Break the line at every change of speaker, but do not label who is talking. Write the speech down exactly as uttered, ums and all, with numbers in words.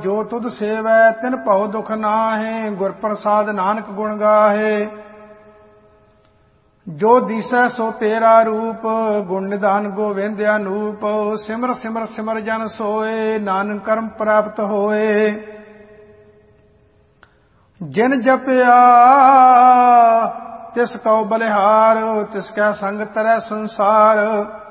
ਜੋ ਤੁਧ ਸੇਵੈ ਤਿਨ ਭਉ ਦੁਖ ਨਾਹਿ। ਗੁਰ ਪ੍ਰਸਾਦ ਨਾਨਕ ਗੁਣ ਗਾਹੇ। ਜੋ ਦੀਸੈ ਸੋ ਤੇਰਾ ਰੂਪ ਗੁਣ ਨਿਧਾਨ ਗੋਵਿੰਦ ਅਨੂਪ। ਸਿਮਰ ਸਿਮਰ ਸਿਮਰ ਜਨ ਸੋਏ ਨਾਨਕ ਕਰਮ ਪ੍ਰਾਪਤ ਹੋਏ। ਜਿਨ ਜਪਿਆ ਤਿਸ ਕਉ ਬਲਿਹਾਰ ਤਿਸ ਕੈ ਸੰਗ ਤਰੈ ਸੰਸਾਰ।